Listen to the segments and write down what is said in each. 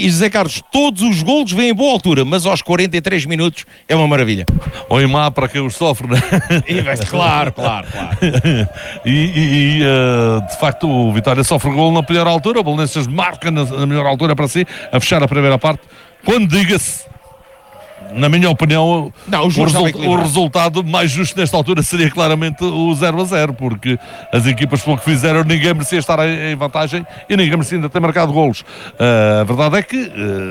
E José Carlos, todos os golos vêm em boa altura, mas aos 43 minutos é uma maravilha. O Imá para quem os sofre, né? Claro. De facto o Vitória sofre o gol na pior altura, o Belenenses marca na melhor altura para si, a fechar a primeira parte, quando diga-se, na minha opinião, o resultado mais justo nesta altura seria claramente o 0-0, porque as equipas pelo que fizeram, ninguém merecia estar em vantagem e ninguém merecia ainda ter marcado golos. A verdade é que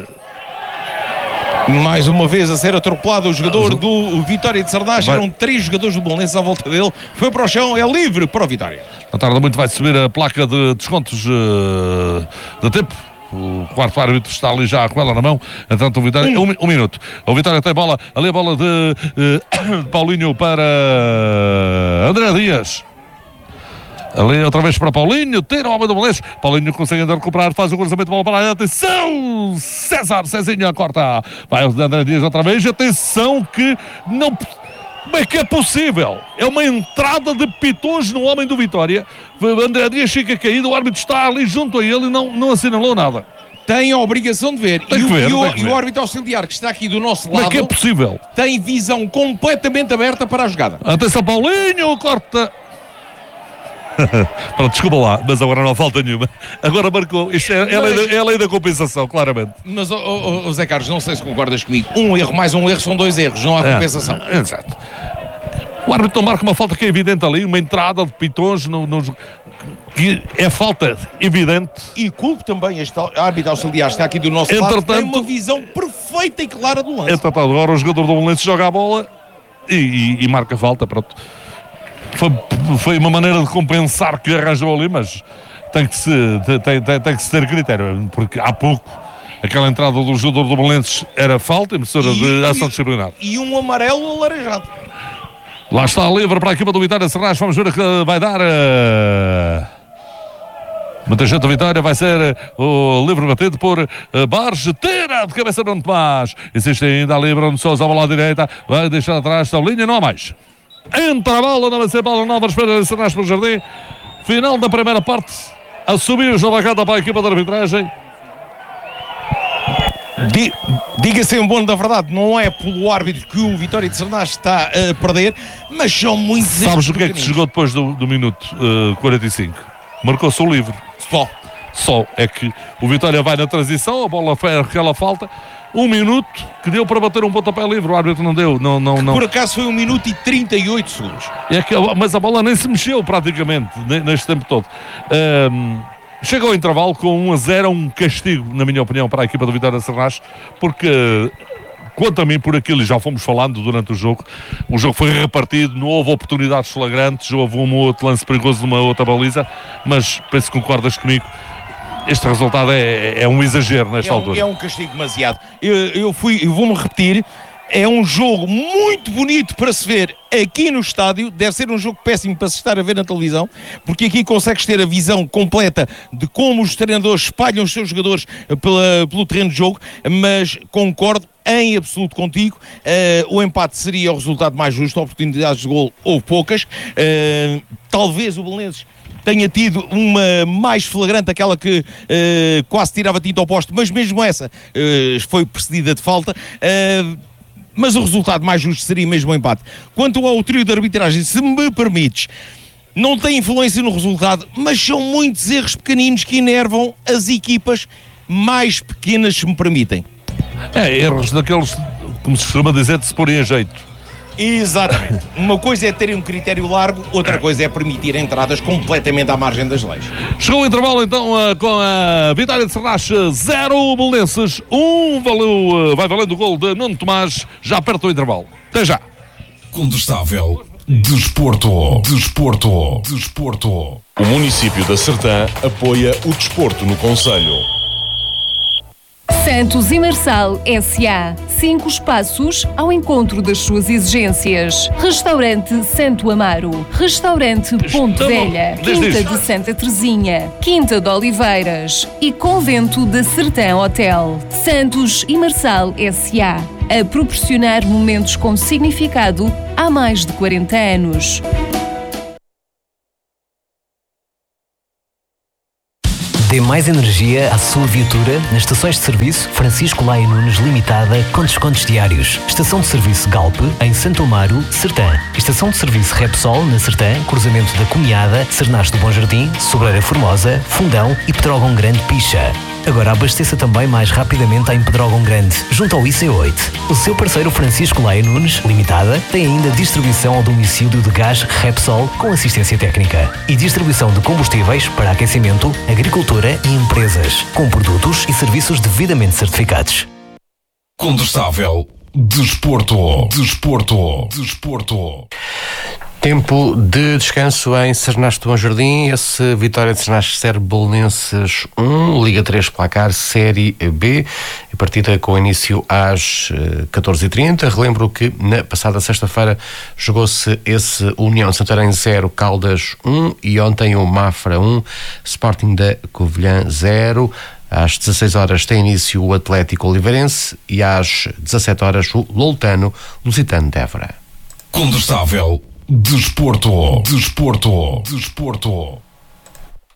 mais uma vez a ser atropelado o jogador do Vitória de Sardás. Eram 3 jogadores do Belenenses à volta dele, foi para o chão, é livre para o Vitória. Não tarda muito, vai subir a placa de descontos de tempo. O quarto árbitro está ali já com ela na mão. Entanto, o Vitória, um minuto. O Vitória tem bola, ali a bola de Paulinho para André Dias. Ali outra vez para Paulinho, tira o homem do Belenenses. Paulinho consegue ainda recuperar, faz o cruzamento de bola para a atenção. Cezinha corta. Vai o André Dias outra vez. Atenção que não... Como é que é possível? É uma entrada de pitões no homem do Vitória. André Dias fica caído, o árbitro está ali junto a ele e não assinalou nada. Tem a obrigação de ver. E o árbitro auxiliar que está aqui do nosso lado... Como é que é possível? Tem visão completamente aberta para a jogada. Atenção, Paulinho, corta... Pronto, desculpa lá, mas agora não falta nenhuma. Agora marcou. Isto é a lei da compensação, claramente. Mas, Zé Carlos, não sei se concordas comigo. Um erro mais um erro são 2 erros, não há compensação. Exato. O árbitro marca uma falta que é evidente ali, uma entrada de pitões que é falta evidente. E culpo também este árbitro auxiliar está aqui do nosso lado, tem uma visão perfeita e clara do lance. Entretanto, agora o jogador do Belenenses joga a bola e marca a falta, pronto. Foi uma maneira de compensar que arranjou ali, mas tem que se ter critério, porque há pouco aquela entrada do jogador do Belenenses era falta, emissora de ação disciplinar. E um amarelo alaranjado. Lá está livre para a equipa do Vitória Serrás, vamos ver o que vai dar. Muita gente do Vitória, vai ser o livre batido por Barge, tira de cabeça Bruno Tomás. Existe ainda ali Bruno Sousa, a bola à direita, vai deixar atrás esta linha, não há mais. Entra a bola, não vai ser bola nova, espera de Serrás pelo Jardim. Final da primeira parte, assumiu-os na bacana para a equipa de arbitragem. Diga-se em bom da verdade, não é pelo árbitro que o Vitória de Sardás está a perder, mas são muitos... Sabes o que é que se jogou depois do minuto 45? Marcou-se o livre. Só é que o Vitória vai na transição, a bola foi aquela falta, 1 minuto que deu para bater um pontapé livre, o árbitro não deu. Não. Por acaso foi 1 minuto e 38 segundos. Mas a bola nem se mexeu praticamente neste tempo todo. Chega ao intervalo com 1-0, um castigo, na minha opinião, para a equipa do Vitória de Serrás, porque, quanto a mim, por aquilo, e já fomos falando durante o jogo foi repartido, não houve oportunidades flagrantes, houve um outro lance perigoso numa outra baliza, mas penso que concordas comigo, este resultado é um exagero nesta altura. É um castigo demasiado. Eu vou-me repetir, é um jogo muito bonito para se ver aqui no estádio, deve ser um jogo péssimo para se estar a ver na televisão, porque aqui consegues ter a visão completa de como os treinadores espalham os seus jogadores pelo terreno de jogo, mas concordo em absoluto contigo, o empate seria o resultado mais justo, oportunidades de gol houve poucas, talvez o Belenenses tenha tido uma mais flagrante, aquela que quase tirava tinta ao poste, mas mesmo essa foi precedida de falta, mas o resultado mais justo seria mesmo o empate. Quanto ao trio de arbitragem, se me permites, não tem influência no resultado, mas são muitos erros pequeninos que enervam as equipas mais pequenas, se me permitem. Erros daqueles, como se costuma dizer, de se porem a jeito. Exatamente. Uma coisa é terem um critério largo, outra coisa é permitir entradas completamente à margem das leis. Chegou o intervalo então com a Vitória de Serrás 0, Belenenses 1, vai valendo o gol de Nuno Tomás, já perto do intervalo. Até já. Condestável Desporto. O município da Sertã apoia o desporto no concelho. Santos e Marçal S.A. 5 espaços ao encontro das suas exigências. Restaurante Santo Amaro. Restaurante Ponte Velha. Quinta de Santa Teresinha. Quinta de Oliveiras. E Convento da Sertã Hotel. Santos e Marçal S.A. A proporcionar momentos com significado há mais de 40 anos. Dê mais energia à sua viatura nas estações de serviço Francisco Laia Nunes Limitada com descontos diários. Estação de serviço Galp em Santo Amaro, Sertã. Estação de serviço Repsol na Sertã, cruzamento da Comiada, Cernas do Bom Jardim, Sobreira Formosa, Fundão e Pedrógão Grande Picha. Agora abasteça também mais rapidamente em Pedrógão Grande, junto ao IC8. O seu parceiro Francisco Laia Nunes Limitada tem ainda distribuição ao domicílio de gás Repsol com assistência técnica e distribuição de combustíveis para aquecimento, agricultura e empresas, com produtos e serviços devidamente certificados. Condestável Desporto. Tempo de descanso em Cernas do Bom Jardim. Esse Vitória de Cernas 0, Belenenses 1, Liga 3 placar Série B. A partida com início às 14h30. Relembro que na passada sexta-feira jogou-se esse União de Santarém 0, Caldas 1 e ontem o Mafra 1, Sporting da Covilhã 0. Às 16 horas tem início o Atlético Oliveirense e às 17 horas o Loutano Lusitano de Évora. Condestável Desporto.